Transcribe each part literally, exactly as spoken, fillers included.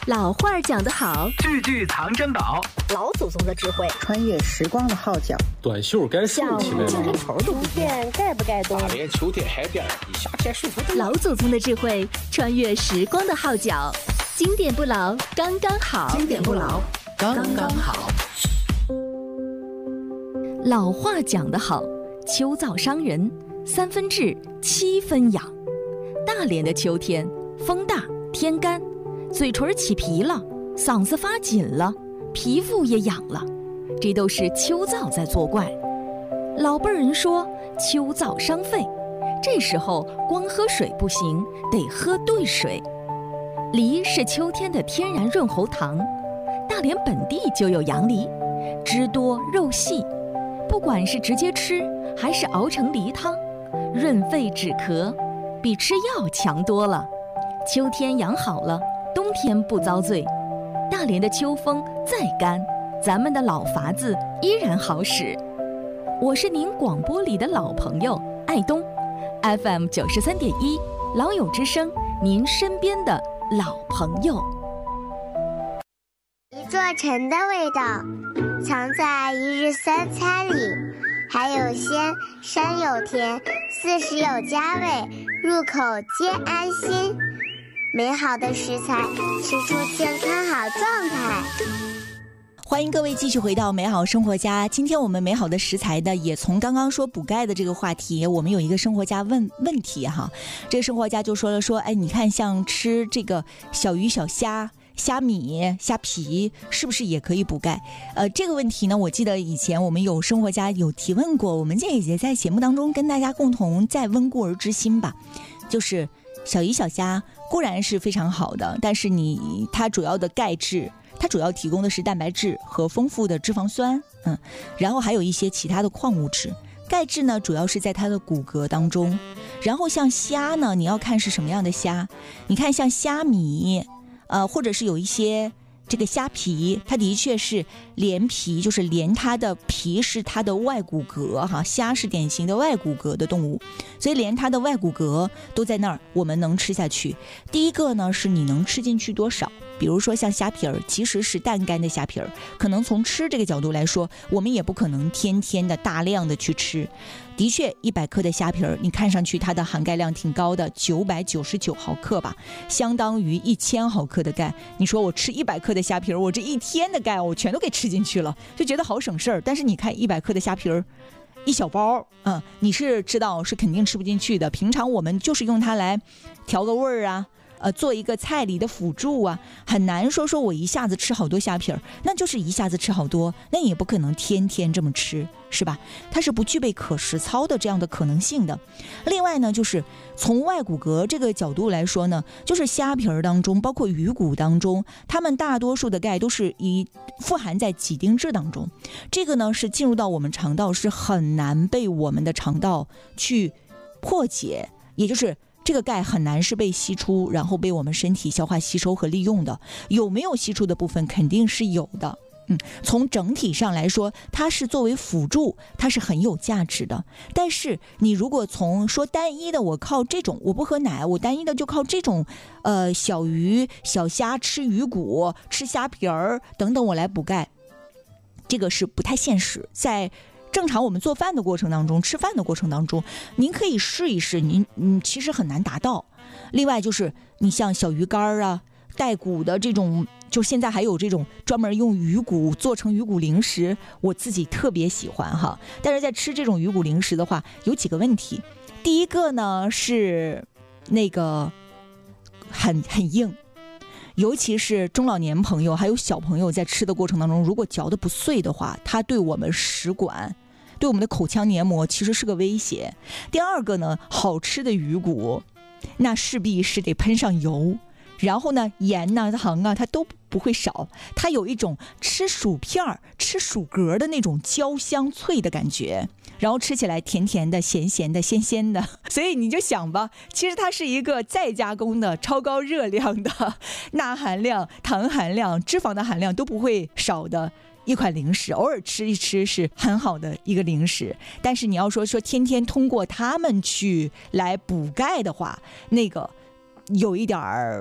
老话讲得好， 句句藏珍宝， 老祖宗的智慧， 穿越时光的号角， 短袖该竖起来了， 这头都不变，盖不盖冬？ 大连秋天海边，一夏天舒服。 老祖宗的智慧，穿越时光的号角，经典不老，刚刚好。 经典不老，刚刚好。 老话讲得好，秋燥伤人，三分治，七分养。大连的秋天，风大天干，嘴唇起皮了，嗓子发紧了，皮肤也痒了，这都是秋燥在作怪。老辈人说秋燥伤肺，这时候光喝水不行，得喝兑水。梨是秋天的天然润喉糖，大连本地就有洋梨，汁多肉细，不管是直接吃还是熬成梨汤，润肺止咳，比吃药强多了。秋天养好了，冬天不遭罪。大连的秋风再干，咱们的老法子依然好使。我是您广播里的老朋友爱东 F M 九十三点一老友之声，您身边的老朋友。 一座城的味道藏在一日三餐里，海有鲜，山有甜，四时有佳味，入口皆安心。美好的食材，吃出健康好状态。 欢迎各位继续回到美好生活家。今天我们美好的食材呢，也从刚刚说补钙的这个话题，我们有一个生活家问问题哈，这个生活家就说了说，哎，你看像吃这个小鱼小虾、虾米、虾皮，是不是也可以补钙？呃，这个问题呢，我记得以前我们有生活家有提问过，我们这也在节目当中跟大家共同再温故而知新吧。就是小鱼小虾固然是非常好的，但是你它主要的钙质，它主要提供的是蛋白质和丰富的脂肪酸，嗯，然后还有一些其他的矿物质。钙质呢，主要是在它的骨骼当中。然后像虾呢，你要看是什么样的虾，你看像虾米，呃，或者是有一些这个虾皮，它的确是连皮，就是连它的皮是它的外骨骼哈，虾是典型的外骨骼的动物，所以连它的外骨骼都在那儿，我们能吃下去。第一个呢，是你能吃进去多少。比如说像虾皮儿，其实是淡干的虾皮儿，可能从吃这个角度来说，我们也不可能天天的大量的去吃。的确一百克的虾皮儿，你看上去它的含钙量挺高的，九百九十九毫克吧，相当于一千毫克的钙。你说我吃一百克的虾皮儿，我这一天的钙我全都给吃进去了，就觉得好省事儿。但是你看一百克的虾皮儿一小包，嗯，你是知道是肯定吃不进去的。平常我们就是用它来调个味儿啊，呃，做一个菜里的辅助啊，很难说说我一下子吃好多虾皮儿，那就是一下子吃好多，那也不可能天天这么吃，是吧？它是不具备可实操的这样的可能性的。另外呢，就是从外骨骼这个角度来说呢，就是虾皮儿当中，包括鱼骨当中，它们大多数的钙都是以富含在几丁质当中，这个呢是进入到我们肠道是很难被我们的肠道去破解，也就是这个钙很难是被吸出，然后被我们身体消化吸收和利用的。有没有吸出的部分肯定是有的，嗯，从整体上来说，它是作为辅助，它是很有价值的。但是你如果从说单一的，我靠这种，我不喝奶，我单一的就靠这种，呃，小鱼、小虾，吃鱼骨、吃虾皮儿等等，我来补钙，这个是不太现实。在正常我们做饭的过程当中，吃饭的过程当中，您可以试一试，您嗯其实很难达到。另外就是你像小鱼干啊、带骨的这种，就现在还有这种专门用鱼骨做成鱼骨零食，我自己特别喜欢哈。但是在吃这种鱼骨零食的话，有几个问题。第一个呢是那个很很硬。尤其是中老年朋友还有小朋友在吃的过程当中，如果嚼得不碎的话，它对我们食管对我们的口腔黏膜其实是个威胁。第二个呢，好吃的鱼骨那势必是得喷上油，然后呢盐啊糖啊它都不会少，它有一种吃薯片吃薯格的那种焦香脆的感觉，然后吃起来甜甜的咸咸的鲜鲜的。所以你就想吧，其实它是一个再加工的超高热量的钠含量、糖含量、脂肪的含量都不会少的一款零食，偶尔吃一吃是很好的一个零食。但是你要说说天天通过它们去来补钙的话，那个有一点儿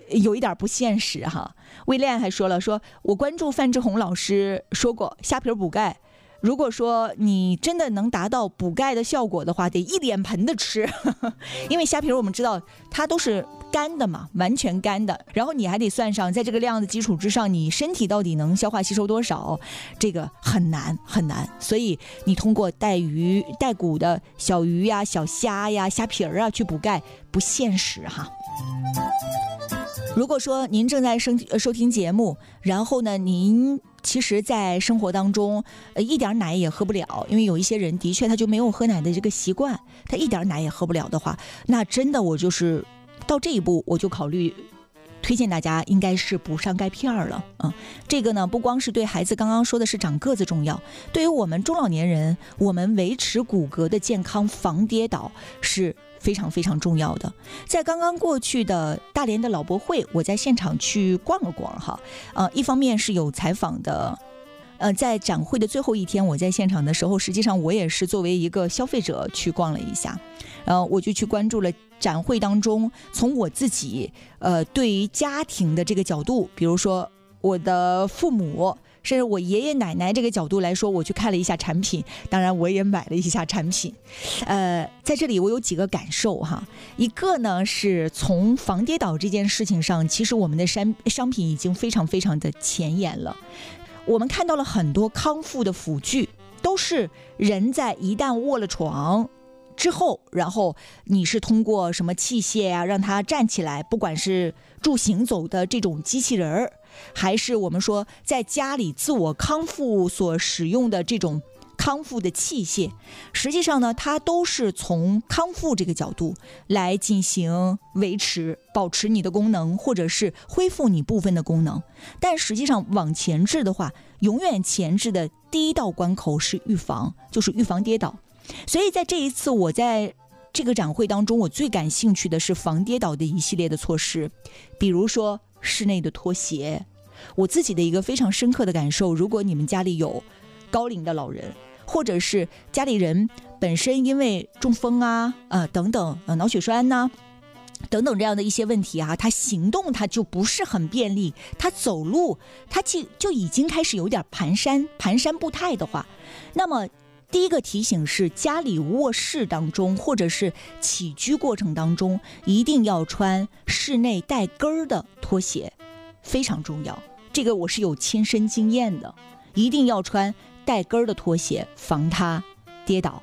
有一点不现实哈。威廉还说了，说我关注范志红老师说过，虾皮补钙，如果说你真的能达到补钙的效果的话，得一脸盆的吃，因为虾皮我们知道它都是干的嘛，完全干的，然后你还得算上在这个量的基础之上，你身体到底能消化吸收多少，这个很难很难。所以你通过带鱼带骨的小鱼呀、小虾呀、虾皮儿啊去补钙不现实哈。如果说您正在收收听节目，然后呢您其实在生活当中呃一点奶也喝不了，因为有一些人的确他就没有喝奶的这个习惯，他一点奶也喝不了的话，那真的我就是到这一步我就考虑推荐大家应该是补上钙片了。嗯，这个呢不光是对孩子，刚刚说的是长个子重要，对于我们中老年人，我们维持骨骼的健康防跌倒是非常非常重要的。在刚刚过去的大连的老博会，我在现场去逛了逛哈，呃，一方面是有采访的，呃，在展会的最后一天，我在现场的时候，实际上我也是作为一个消费者去逛了一下，然后我就去关注了展会当中，从我自己呃对于家庭的这个角度，比如说我的父母，甚至我爷爷奶奶这个角度来说，我去看了一下产品，当然我也买了一下产品。呃，在这里我有几个感受哈，一个呢是从防跌倒这件事情上，其实我们的商商品已经非常非常的前沿了。我们看到了很多康复的辅具，都是人在一旦卧了床之后，然后你是通过什么器械啊让它站起来，不管是助行走的这种机器人儿，还是我们说在家里自我康复所使用的这种康复的器械，实际上呢它都是从康复这个角度来进行维持保持你的功能，或者是恢复你部分的功能。但实际上往前置的话，永远前置的第一道关口是预防，就是预防跌倒。所以在这一次我在这个展会当中，我最感兴趣的是防跌倒的一系列的措施，比如说室内的拖鞋。我自己的一个非常深刻的感受，如果你们家里有高龄的老人，或者是家里人本身因为中风啊、呃、等等、呃、脑血栓呐、啊、等等这样的一些问题啊，他行动他就不是很便利，他走路他就就已经开始有点蹒跚蹒跚步态的话，那么第一个提醒是，家里卧室当中或者是起居过程当中，一定要穿室内带跟儿的拖鞋，非常重要。这个我是有亲身经验的，一定要穿带跟儿的拖鞋，防它跌倒。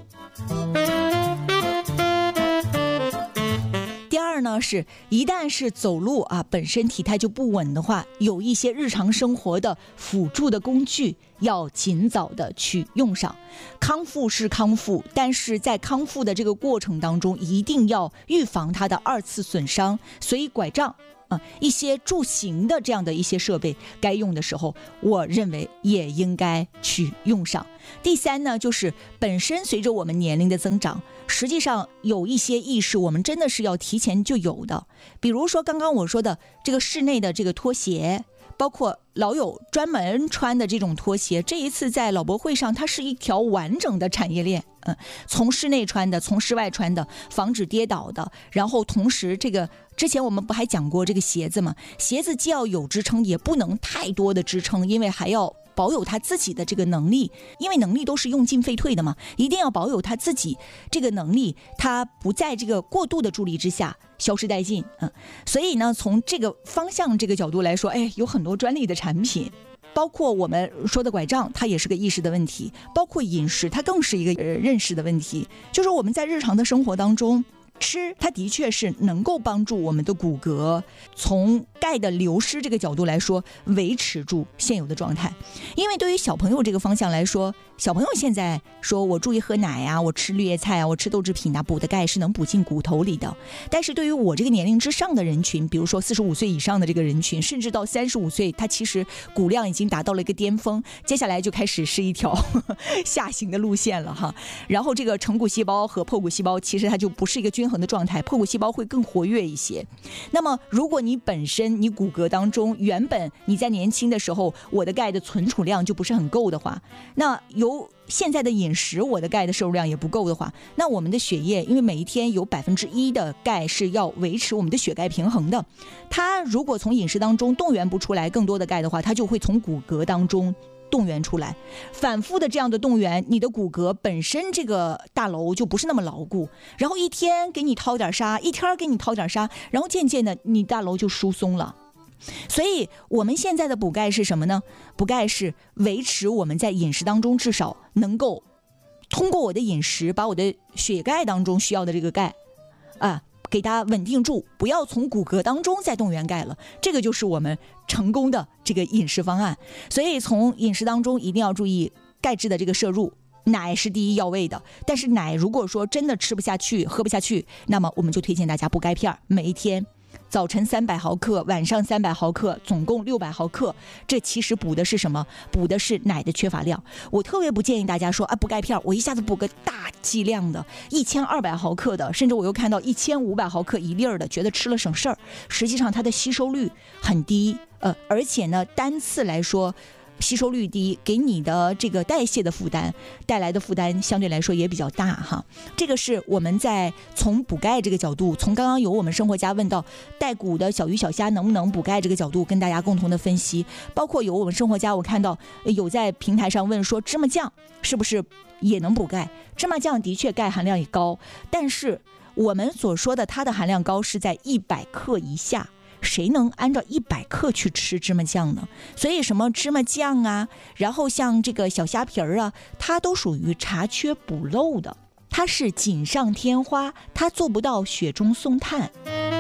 第二呢，是一旦是走路啊，本身体态就不稳的话，有一些日常生活的辅助的工具要尽早的去用上。康复是康复，但是在康复的这个过程当中，一定要预防它的二次损伤。所以拐杖啊、呃，一些助行的这样的一些设备，该用的时候，我认为也应该去用上。第三呢，就是本身随着我们年龄的增长，实际上有一些意识我们真的是要提前就有的，比如说刚刚我说的这个室内的这个拖鞋，包括老友专门穿的这种拖鞋，这一次在老博会上，它是一条完整的产业链，嗯，从室内穿的，从室外穿的，防止跌倒的，然后同时这个之前我们不还讲过这个鞋子吗？鞋子既要有支撑，也不能太多的支撑，因为还要保有他自己的这个能力，因为能力都是用进废退的嘛，一定要保有他自己这个能力，他不在这个过度的助力之下消失殆尽。嗯，所以呢，从这个方向这个角度来说，哎，有很多专利的产品，包括我们说的拐杖，它也是个意识的问题，包括饮食，它更是一个、呃、认识的问题，就是我们在日常的生活当中吃，它的确是能够帮助我们的骨骼从钙的流失这个角度来说维持住现有的状态。因为对于小朋友这个方向来说，小朋友现在说我注意喝奶啊，我吃绿叶菜啊，我吃豆制品啊，补的钙是能补进骨头里的。但是对于我这个年龄之上的人群，比如说四十五岁以上的这个人群，甚至到三十五岁，它其实骨量已经达到了一个巅峰，接下来就开始是一条呵呵下行的路线了哈。然后这个成骨细胞和破骨细胞其实它就不是一个均衡衡的状态，破骨细胞会更活跃一些。那么如果你本身你骨骼当中原本你在年轻的时候我的钙的存储量就不是很够的话，那由现在的饮食我的钙的摄入量也不够的话，那我们的血液因为每一天有百分之一的钙是要维持我们的血钙平衡的，它如果从饮食当中动员不出来更多的钙的话，它就会从骨骼当中动员出来，反复的这样的动员，你的骨骼本身这个大楼就不是那么牢固，然后一天给你掏点沙，一天给你掏点沙，然后渐渐的你大楼就疏松了。所以我们现在的补钙是什么呢？补钙是维持我们在饮食当中至少能够通过我的饮食把我的血钙当中需要的这个钙啊给它稳定住，不要从骨骼当中再动员钙了，这个就是我们成功的这个饮食方案。所以从饮食当中一定要注意钙质的这个摄入，奶是第一要位的，但是奶如果说真的吃不下去喝不下去，那么我们就推荐大家补钙片，每一天早晨三百毫克，晚上三百毫克，总共六百毫克。这其实补的是什么？补的是奶的缺乏量。我特别不建议大家说啊，补钙片我一下子补个大剂量的一千二百毫克的，甚至我又看到一千五百毫克一粒儿的，觉得吃了省事儿。实际上它的吸收率很低，呃，而且呢单次来说吸收率低，给你的这个代谢的负担带来的负担相对来说也比较大哈。这个是我们在从补钙这个角度，从刚刚有我们生活家问到带骨的小鱼小虾能不能补钙这个角度跟大家共同的分析，包括有我们生活家我看到有在平台上问说芝麻酱是不是也能补钙，芝麻酱的确钙含量也高，但是我们所说的它的含量高是在一百克以下，谁能按照一百克去吃芝麻酱呢？所以什么芝麻酱啊，然后像这个小虾皮儿啊，它都属于查缺补漏的，它是锦上添花，它做不到雪中送炭。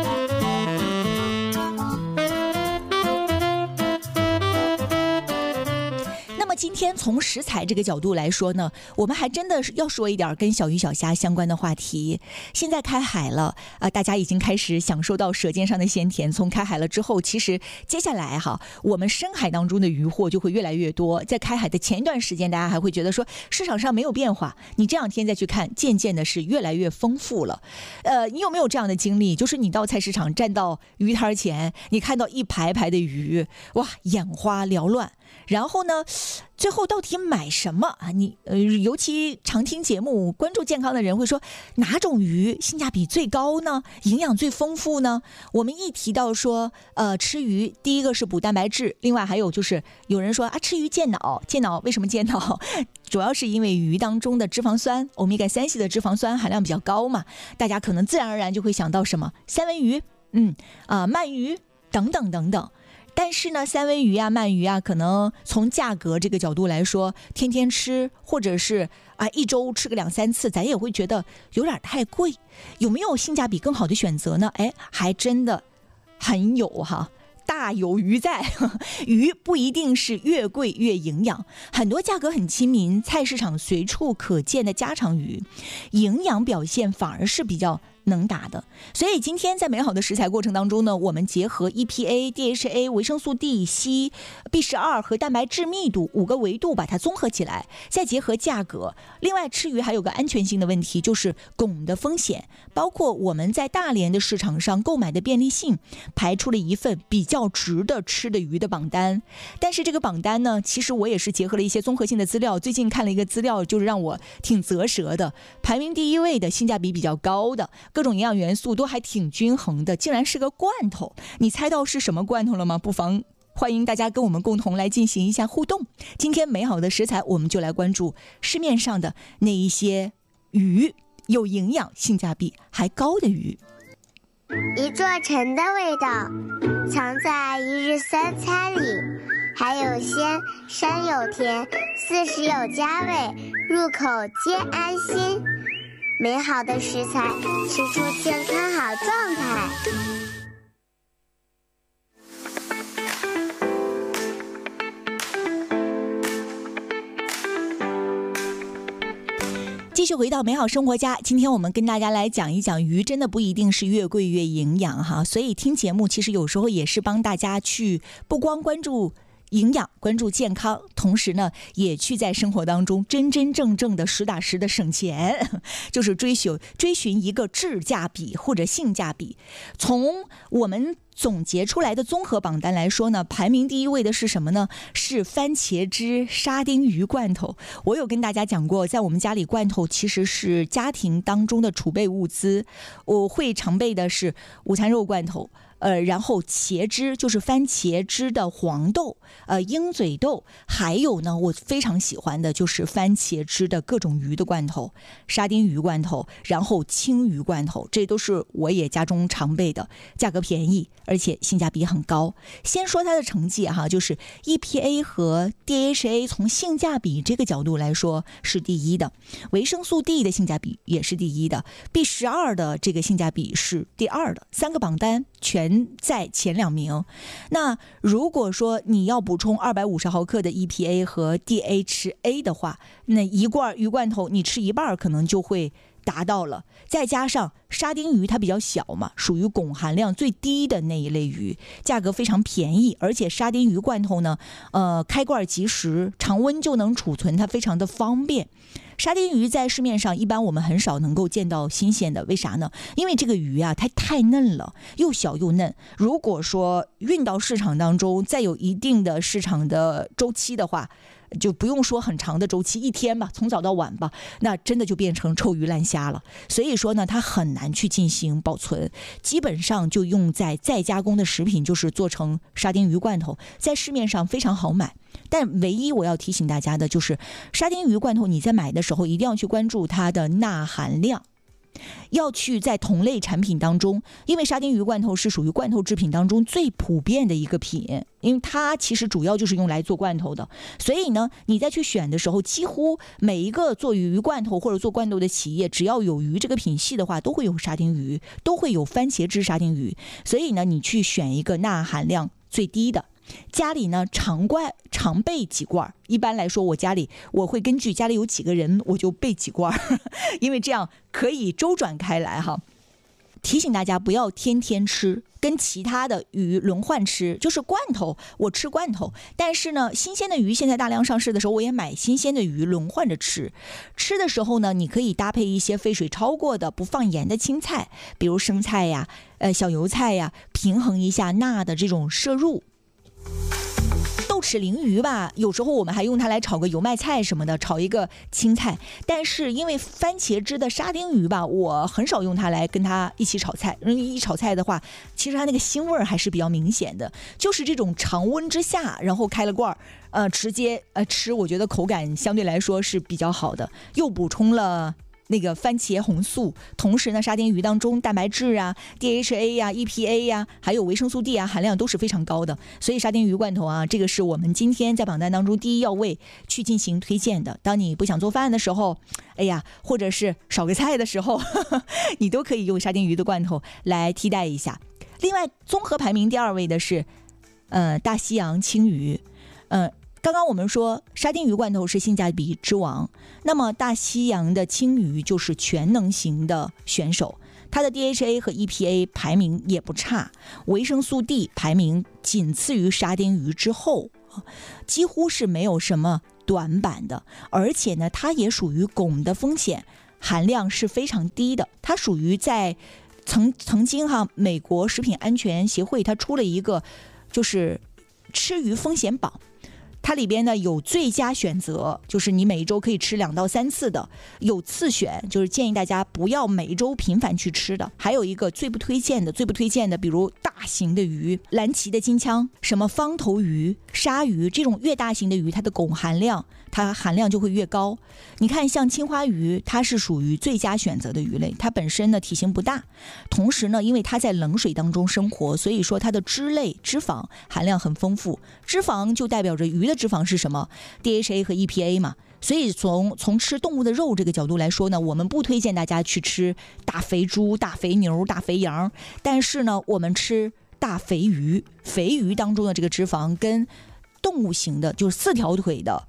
今天从食材这个角度来说呢，我们还真的是要说一点跟小鱼小虾相关的话题。现在开海了啊、呃，大家已经开始享受到舌尖上的鲜甜。从开海了之后，其实接下来哈，我们深海当中的渔获就会越来越多。在开海的前一段时间，大家还会觉得说市场上没有变化，你这两天再去看，渐渐的是越来越丰富了。呃，你有没有这样的经历？就是你到菜市场站到鱼摊前，你看到一排排的鱼，哇，眼花缭乱。然后呢，最后到底买什么啊？你呃，尤其常听节目、关注健康的人会说，哪种鱼性价比最高呢？营养最丰富呢？我们一提到说，呃，吃鱼，第一个是补蛋白质，另外还有就是有人说啊，吃鱼健脑，健脑为什么健脑？主要是因为鱼当中的脂肪酸，欧米伽三系的脂肪酸含量比较高嘛，大家可能自然而然就会想到什么三文鱼，嗯啊、呃，鳗鱼等等等等。但是呢，三文鱼啊、鳗鱼啊，可能从价格这个角度来说，天天吃或者是啊一周吃个两三次，咱也会觉得有点太贵。有没有性价比更好的选择呢？哎，还真的很有哈。大有鱼在，鱼不一定是越贵越营养，很多价格很亲民，菜市场随处可见的家常鱼，营养表现反而是比较能打的。所以今天在美好的食材过程当中呢，我们结合 E P A、D H A、维生素 D、硒、B 十二 和蛋白质密度五个维度把它综合起来，再结合价格。另外吃鱼还有个安全性的问题，就是汞的风险，包括我们在大连的市场上购买的便利性，排出了一份比较值得吃的鱼的榜单。但是这个榜单呢，其实我也是结合了一些综合性的资料，最近看了一个资料，就是让我挺啧舌的，排名第一位的性价比比较高的，各种营养元素都还挺均衡的，竟然是个罐头。你猜到是什么罐头了吗？不妨欢迎大家跟我们共同来进行一下互动。今天美好的食材，我们就来关注市面上的那一些鱼，有营养、性价比还高的鱼。 一座城的味道，藏在一日三餐里，海有鲜，山有甜，四时有佳味，入口皆安心。美好的食材，吃出健康好状态。 继续回到美好生活家，今天我们跟大家来讲一讲鱼真的不一定是越贵越营养哈，所以听节目其实有时候也是帮大家去不光关注营养，关注健康，同时呢，也去在生活当中真真正正的实打实的省钱，就是追求追寻一个质价比或者性价比。从我们总结出来的综合榜单来说呢，排名第一位的是什么呢？是番茄汁沙丁鱼罐头。我有跟大家讲过，在我们家里罐头其实是家庭当中的储备物资，我会常备的是午餐肉罐头。呃，然后茄汁就是番茄汁的黄豆，呃，鹰嘴豆，还有呢，我非常喜欢的就是番茄汁的各种鱼的罐头，沙丁鱼罐头，然后青鱼罐头，这都是我也家中常备的，价格便宜，而且性价比很高。先说它的成绩哈，就是 E P A 和 D H A 从性价比这个角度来说是第一的，维生素 D 的性价比也是第一的 ，B 十二 的这个性价比是第二的，三个榜单全在前两名。那如果说你要补充二百五十毫克的 E P A 和 D H A 的话，那一罐鱼罐头你吃一半可能就会达到了。再加上沙丁鱼它比较小嘛，属于汞含量最低的那一类鱼，价格非常便宜，而且沙丁鱼罐头呢，呃，开罐即食，常温就能储存，它非常的方便。沙丁鱼在市面上一般我们很少能够见到新鲜的，为啥呢？因为这个鱼啊，它太嫩了，又小又嫩。如果说运到市场当中，再有一定的市场的周期的话，就不用说很长的周期，一天吧，从早到晚吧，那真的就变成臭鱼烂虾了。所以说呢，它很难去进行保存，基本上就用在再加工的食品，就是做成沙丁鱼罐头，在市面上非常好买。但唯一我要提醒大家的就是，沙丁鱼罐头你在买的时候一定要去关注它的钠含量。要去在同类产品当中，因为沙丁鱼罐头是属于罐头制品当中最普遍的一个品，因为它其实主要就是用来做罐头的，所以呢，你在去选的时候，几乎每一个做鱼罐头或者做罐头的企业，只要有鱼这个品系的话，都会有沙丁鱼，都会有番茄汁沙丁鱼，所以呢，你去选一个钠含量最低的。家里呢常罐常备几罐，一般来说我家里我会根据家里有几个人我就备几罐，因为这样可以周转开来哈。提醒大家不要天天吃，跟其他的鱼轮换吃，就是罐头我吃罐头，但是呢新鲜的鱼现在大量上市的时候，我也买新鲜的鱼轮换着吃。吃的时候呢，你可以搭配一些沸水焯过的不放盐的青菜，比如生菜呀、呃小油菜呀，平衡一下钠的这种摄入。豆豉鲮鱼吧，有时候我们还用它来炒个油麦菜什么的，炒一个青菜。但是因为番茄汁的沙丁鱼吧，我很少用它来跟它一起炒菜，因为一炒菜的话，其实它那个腥味还是比较明显的。就是这种常温之下，然后开了罐，呃，直接呃吃，我觉得口感相对来说是比较好的，又补充了那个番茄红素，同时呢，沙丁鱼当中蛋白质啊、D H A 呀、E P A 呀，还有维生素 D 啊，含量都是非常高的。所以沙丁鱼罐头啊，这个是我们今天在榜单当中第一要位去进行推荐的。当你不想做饭的时候，哎呀，或者是少个菜的时候，呵呵你都可以用沙丁鱼的罐头来替代一下。另外，综合排名第二位的是，呃，大西洋青鱼，嗯、呃。刚刚我们说沙丁鱼罐头是性价比之王，那么大西洋的青鱼就是全能型的选手，它的 D H A 和 E P A 排名也不差，维生素 D 排名仅次于沙丁鱼之后，几乎是没有什么短板的，而且呢，它也属于汞的风险含量是非常低的，它属于在曾曾经哈，美国食品安全协会它出了一个就是吃鱼风险榜。它里边呢有最佳选择，就是你每一周可以吃两到三次的；有次选，就是建议大家不要每一周频繁去吃的；还有一个最不推荐的，最不推荐的，比如大型的鱼，蓝鳍的金枪、什么方头鱼、鲨鱼这种越大型的鱼，它的汞含量它含量就会越高。你看像青花鱼，它是属于最佳选择的鱼类，它本身呢体型不大，同时呢因为它在冷水当中生活，所以说它的脂类脂肪含量很丰富，脂肪就代表着鱼的脂肪是什么 D H A 和 E P A 嘛，所以从从吃动物的肉这个角度来说呢，我们不推荐大家去吃大肥猪、大肥牛、大肥羊，但是呢我们吃大肥鱼，肥鱼当中的这个脂肪跟动物型的就是四条腿的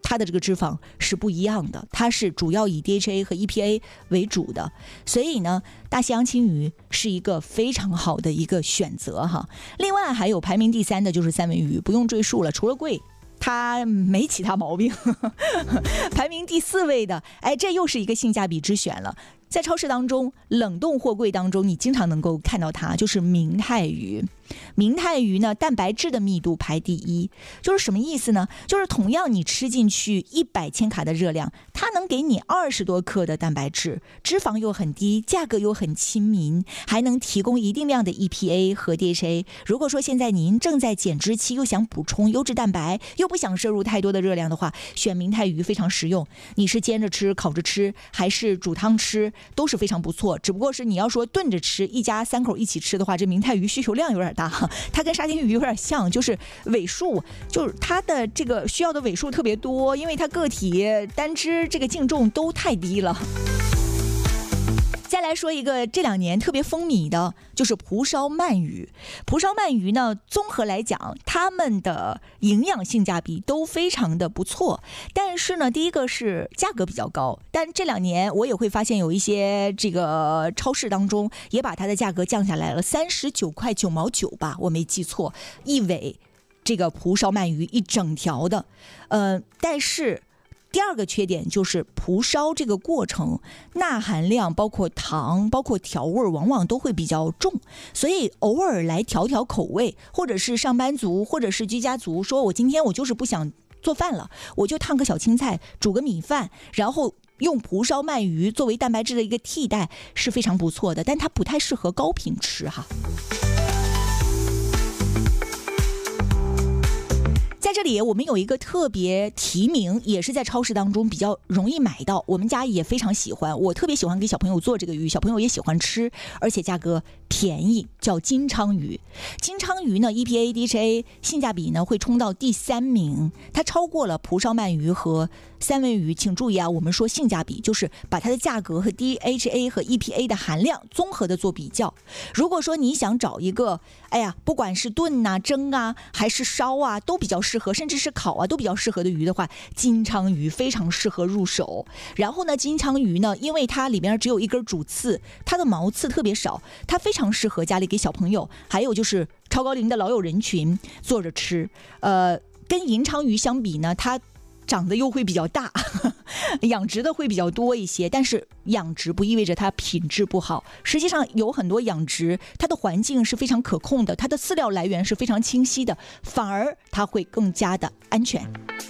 它的这个脂肪是不一样的，它是主要以 D H A 和 E P A 为主的，所以呢，大西洋青鱼是一个非常好的一个选择哈。另外还有排名第三的就是三文鱼，不用赘述了，除了贵，它没其他毛病。排名第四位的，哎，这又是一个性价比之选了。在超市当中，冷冻货柜当中，你经常能够看到它，就是明太鱼。明太鱼呢，蛋白质的密度排第一，就是什么意思呢？就是同样你吃进去一百千卡的热量，它能给你二十多克的蛋白质，脂肪又很低，价格又很亲民，还能提供一定量的 E P A 和 D H A。如果说现在您正在减脂期，又想补充优质蛋白，又不想摄入太多的热量的话，选明太鱼非常实用。你是煎着吃、烤着吃，还是煮汤吃，都是非常不错。只不过是你要说炖着吃，一家三口一起吃的话，这明太鱼需求量有点大，它跟沙丁鱼有点像，就是尾数，就是它的这个需要的尾数特别多，因为它个体单只这个净重都太低了。再来说一个这两年特别风靡的，就是蒲烧鳗鱼。蒲烧鳗鱼呢，综合来讲，它们的营养性价比都非常的不错。但是呢，第一个是价格比较高，但这两年我也会发现有一些这个超市当中也把它的价格降下来了，三十九块九毛九吧，我没记错，一尾这个蒲烧鳗鱼一整条的，呃，但是。第二个缺点就是蒲烧这个过程钠含量包括糖包括调味往往都会比较重，所以偶尔来调调口味，或者是上班族或者是居家族说我今天我就是不想做饭了，我就烫个小青菜煮个米饭，然后用蒲烧鳗鱼作为蛋白质的一个替代是非常不错的，但它不太适合高频吃哈。在这里我们有一个特别提名，也是在超市当中比较容易买到，我们家也非常喜欢，我特别喜欢给小朋友做这个鱼，小朋友也喜欢吃，而且价格便宜，叫金鲳鱼。金鲳鱼呢 E P A D H A 性价比呢会冲到第三名，它超过了蒲烧鳗鱼和三文鱼。请注意啊，我们说性价比就是把它的价格和 D H A 和 E P A 的含量综合的做比较。如果说你想找一个哎呀不管是炖啊蒸啊还是烧啊都比较适合，甚至是烤啊都比较适合的鱼的话，金鲳鱼非常适合入手。然后呢，金鲳鱼呢因为它里边只有一根主刺，它的毛刺特别少，它非常适合家里给小朋友还有就是超高龄的老友人群做着吃。呃，跟银鲳鱼相比呢，它长得又会比较大，养殖的会比较多一些，但是养殖不意味着它品质不好，实际上有很多养殖它的环境是非常可控的，它的饲料来源是非常清晰的，反而它会更加的安全。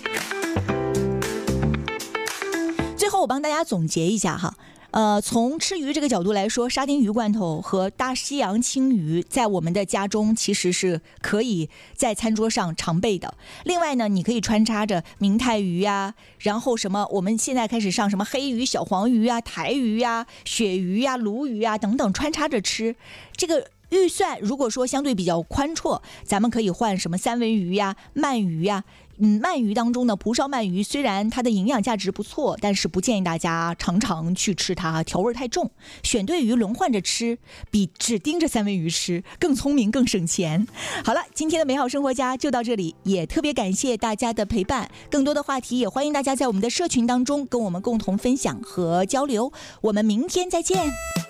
最后我帮大家总结一下哈，呃，从吃鱼这个角度来说，沙丁鱼罐头和大西洋青鱼在我们的家中其实是可以在餐桌上常备的。另外呢，你可以穿插着明太鱼啊，然后什么我们现在开始上什么黑鱼、小黄鱼啊、台鱼啊、鳕鱼啊、鲈鱼啊等等穿插着吃。这个预算如果说相对比较宽绰，咱们可以换什么三文鱼呀、鳗鱼呀。嗯，鳗鱼当中呢，蒲烧鳗鱼虽然它的营养价值不错，但是不建议大家常常去吃它，调味太重。选对鱼轮换着吃，比只盯着三文鱼吃更聪明、更省钱。好了，今天的美好生活家就到这里，也特别感谢大家的陪伴。更多的话题也欢迎大家在我们的社群当中跟我们共同分享和交流。我们明天再见。